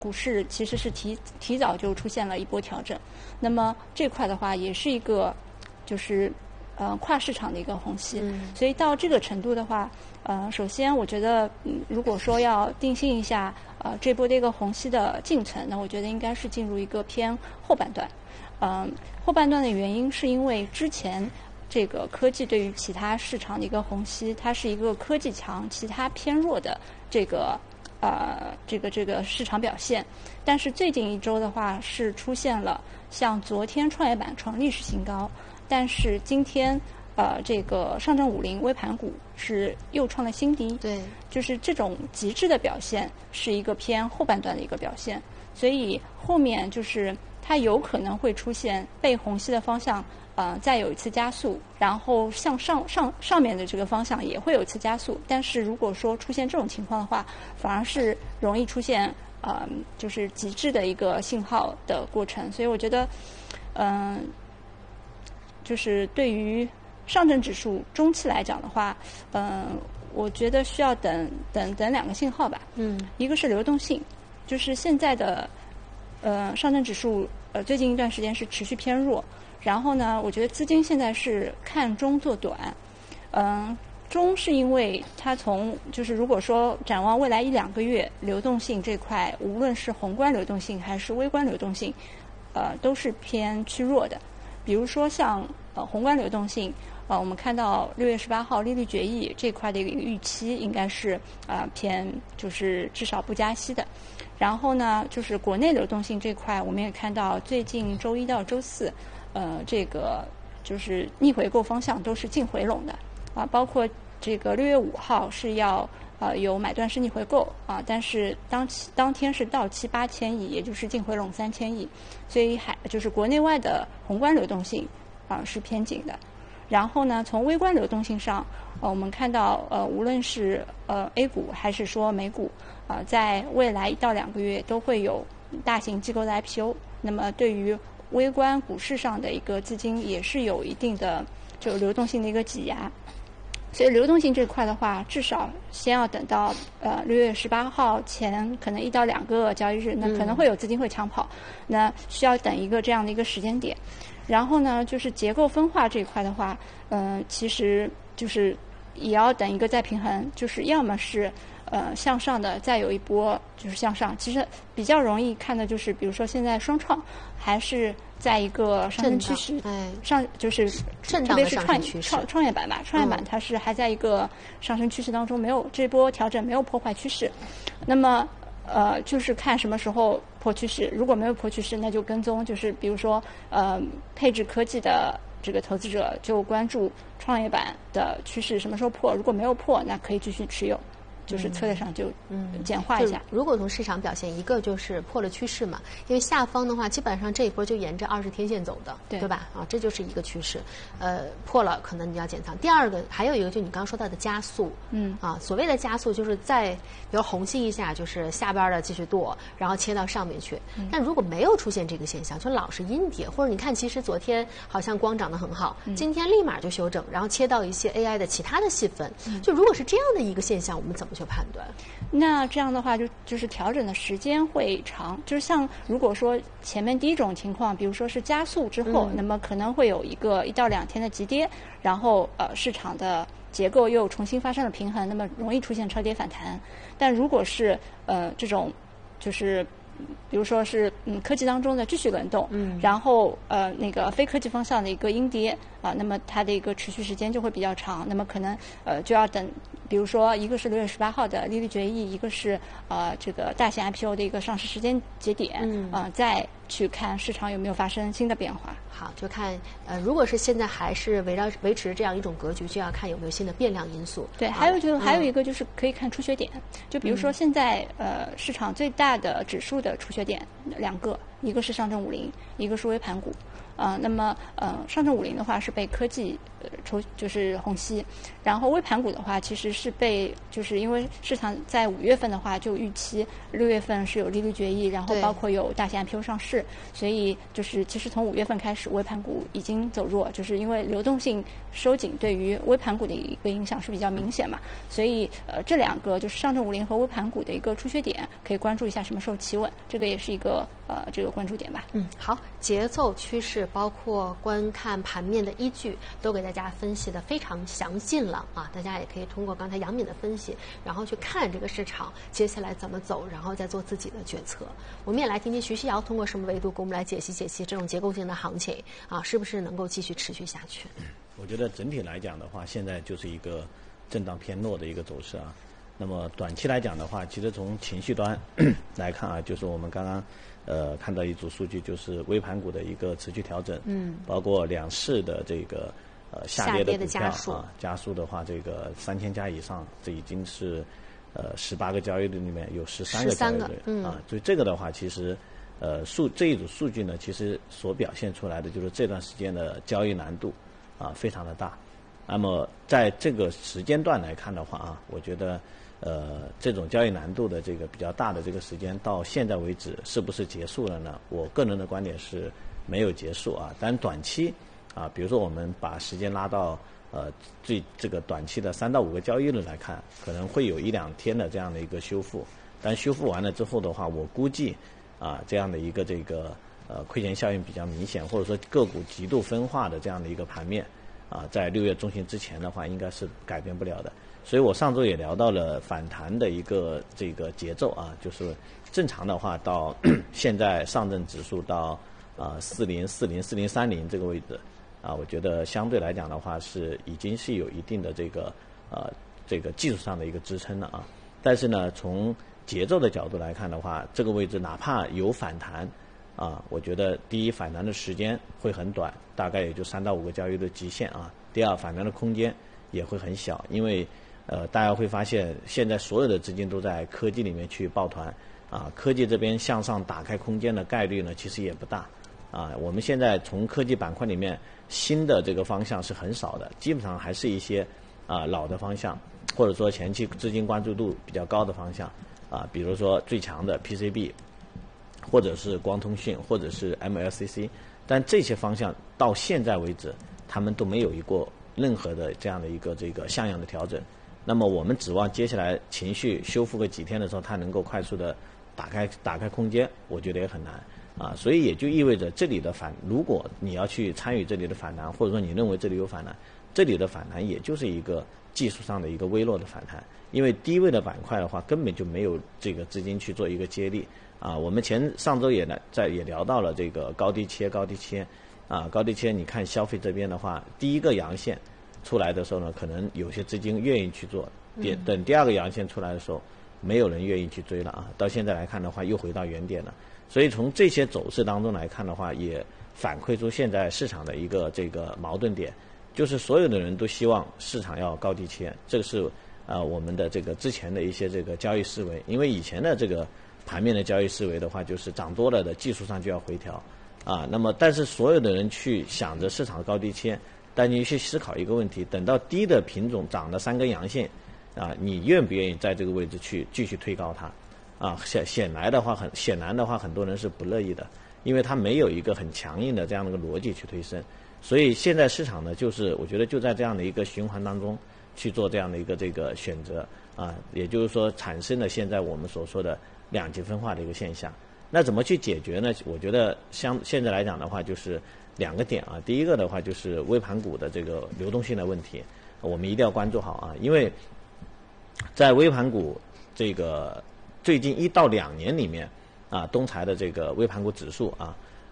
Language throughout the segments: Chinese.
股市其实是提早就出现了一波调整，那么这块的话也是一个就是跨市场的一个虹吸，所以到这个程度的话，首先我觉得如果说要定性一下这波的一个虹吸的进程，那我觉得应该是进入一个偏后半段，后半段的原因是因为之前这个科技对于其他市场的一个虹吸，它是一个科技强，其他偏弱的这个市场表现，但是最近一周的话是出现了像昨天创业板创历史新高，但是今天这个上证50微盘股是又创了新低， 对， 就是这种极致的表现是一个偏后半段的一个表现，所以后面就是它有可能会出现被虹吸的方向再有一次加速，然后向上面的这个方向也会有一次加速，但是如果说出现这种情况的话，反而是容易出现就是极致的一个信号的过程，所以我觉得就是对于上证指数中期来讲的话，我觉得需要等两个信号吧，一个是流动性，就是现在的上证指数最近一段时间是持续偏弱。然后呢，我觉得资金现在是看中做短，中是因为它就是如果说展望未来1-2个月，流动性这块，无论是宏观流动性还是微观流动性，都是偏趋弱的。比如说像宏观流动性，我们看到6月18号利率决议这块的一个预期应该是偏就是至少不加息的。然后呢，就是国内流动性这块，我们也看到最近周一到周四。这个就是逆回购方向都是净回笼的包括这个6月5号是要有买断式逆回购但是当天是到期8000亿，也就是净回笼3000亿，所以就是国内外的宏观流动性是偏紧的。然后呢，从微观流动性上，我们看到无论是A 股还是说美股在未来1到2个月都会有大型机构的 IPO， 那么对于微观股市上的一个资金也是有一定的就流动性的一个挤压，所以流动性这块的话，至少先要等到6月18号前可能1到2个交易日，那可能会有资金会抢跑，那需要等一个这样的一个时间点。然后呢，就是结构分化这一块的话，其实就是也要等一个再平衡，就是要么是向上的再有一波就是向上，其实比较容易看的就是比如说现在双创还是在一个上升趋势，上就是特别是创业板吧，创业板它是还在一个上升趋势当中，没有这波调整没有破坏趋势，那么就是看什么时候破趋势，如果没有破趋势那就跟踪，就是比如说配置科技的这个投资者就关注创业板的趋势什么时候破，如果没有破那可以继续持有，就是策略上就简化一下。 如果从市场表现，一个就是破了趋势嘛，因为下方的话基本上这一波就沿着20天线走的，对吧？这就是一个趋势。破了可能你要减仓。第二个还有一个就你刚刚说到的加速，所谓的加速就是在比如虹吸一下，就是下边的继续剁，然后切到上面去。但如果没有出现这个现象，就老是阴跌，或者你看其实昨天好像光涨得很好，今天立马就修正，然后切到一些 AI 的其他的细分，就如果是这样的一个现象，我们怎么去判断？ 那这样的话就是调整的时间会长，就是像如果说前面第一种情况，比如说是加速之后，那么可能会有一个1到2天的急跌，然后市场的结构又重新发生了平衡，那么容易出现超跌反弹。但如果是这种就是比如说是科技当中的继续轮动，然后那个非科技方向的一个阴跌那么它的一个持续时间就会比较长，那么可能就要等，比如说一个是6月18号的利率决议，一个是这个大型 IPO 的一个上市时间节点，再去看市场有没有发生新的变化。 好，就看如果是现在还是维持这样一种格局，就要看有没有新的变量因素。 对，还有一个就是可以看出血点，就比如说现在市场最大的指数的出血点2个， 一个是上证50，一个是微盘股。那么上证50的话是被科技就是虹吸，然后微盘股的话其实是被就是因为市场在5月份的话就预期6月份是有利率决议，然后包括有大型 IPO 上市，所以就是其实从5月份开始微盘股已经走弱，就是因为流动性收紧对于微盘股的一个影响是比较明显嘛，所以这两个就是上证50和微盘股的一个出血点，可以关注一下什么时候企稳，这个也是一个这个关注点吧。 好，节奏趋势包括观看盘面的依据都给大家分析的非常详尽了啊，大家也可以通过刚才杨敏的分析，然后去看这个市场接下来怎么走，然后再做自己的决策。我们也来听听徐熙瑶通过什么维度给我们来解析这种结构性的行情啊，是不是能够继续持续下去？ 我觉得整体来讲的话，现在就是一个震荡偏弱的一个走势啊。那么短期来讲的话，其实从情绪端来看啊，就是我们刚刚看到一组数据，就是微盘股的一个持续调整，包括两市的这个下跌的股票加速的话，这个3000家以上，这已经是18个交易日里面有13个交易日啊，所以这个的话，其实这一组数据呢，其实所表现出来的就是这段时间的交易难度非常的大。那么在这个时间段来看的话啊，我觉得这种交易难度的这个比较大的这个时间到现在为止是不是结束了呢？我个人的观点是没有结束啊。但短期比如说我们把时间拉到这个短期的3到5个交易日来看，可能会有1-2天的这样的一个修复。但修复完了之后的话，我估计这样的一个这个亏钱效应比较明显，或者说个股极度分化的这样的一个盘面在6月中旬之前的话，应该是改变不了的。所以我上周也聊到了反弹的一个这个节奏就是正常的话到现在上证指数到40404030这个位置我觉得相对来讲的话是已经是有一定的这个技术上的一个支撑了但是呢，从节奏的角度来看的话，这个位置哪怕有反弹我觉得第一反弹的时间会很短，大概也就3到5个交易日极限第二反弹的空间也会很小，因为大家会发现现在所有的资金都在科技里面去抱团科技这边向上打开空间的概率呢其实也不大我们现在从科技板块里面新的这个方向是很少的，基本上还是一些老的方向，或者说前期资金关注度比较高的方向比如说最强的 PCB， 或者是光通讯，或者是 MLCC， 但这些方向到现在为止他们都没有过任何的这样的一个这个像样的调整。那么我们指望接下来情绪修复个几天的时候，它能够快速的打开空间，我觉得也很难所以也就意味着这里的如果你要去参与这里的反弹，或者说你认为这里有反弹，这里的反弹也就是一个技术上的一个微弱的反弹，因为低位的板块的话根本就没有这个资金去做一个接力我们上周也聊到了这个高低切高低切你看消费这边的话，第一个阳线出来的时候呢，可能有些资金愿意去做，等第二个阳线出来的时候，没有人愿意去追了到现在来看的话，又回到原点了。所以从这些走势当中来看的话，也反馈出现在市场的一个这个矛盾点，就是所有的人都希望市场要高低切，这个是我们的这个之前的一些这个交易思维，因为以前的这个盘面的交易思维的话，就是涨多了的技术上就要回调那么但是所有的人去想着市场高低切，但你去思考一个问题，等到低的品种涨了3根阳线你愿不愿意在这个位置去继续推高它显然的话很多人是不乐意的，因为它没有一个很强硬的这样的一个逻辑去推升。所以现在市场呢，就是我觉得就在这样的一个循环当中去做这样的一个这个选择也就是说产生了现在我们所说的两极分化的一个现象。那怎么去解决呢？我觉得现在来讲的话，就是2个点第一个的话就是微盘股的这个流动性的问题，我们一定要关注好因为在微盘股这个最近1到2年里面东财的这个微盘股指数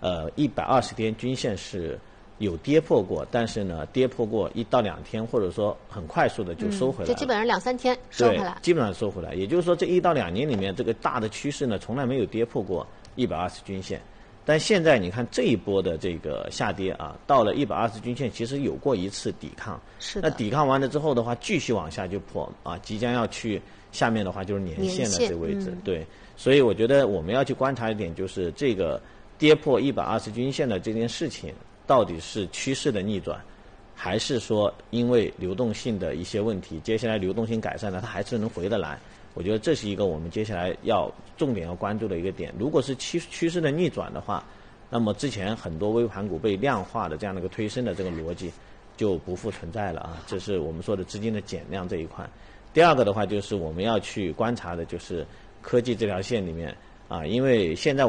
120天均线是有跌破过，但是呢跌破过1到2天，或者说很快速的就收回来了， 就基本上2-3天收回来， 对，基本上收回来。也就是说这1到2年里面这个大的趋势呢从来没有跌破过120均线。但现在你看这一波的这个下跌到了120均线，其实有过一次抵抗， 是的。 那抵抗完了之后的话，继续往下就破即将要去下面的话就是年线的这个位置，对。所以我觉得我们要去观察一点，就是这个跌破120均线的这件事情到底是趋势的逆转，还是说因为流动性的一些问题，接下来流动性改善了，它还是能回得来？我觉得这是一个我们接下来重点要关注的一个点。如果是趋势的逆转的话，那么之前很多微盘股被量化的这样的一个推升的这个逻辑就不复存在了啊，这是我们说的资金的减量这一块。第二个的话就是我们要去观察的就是科技这条线里面啊，因为现在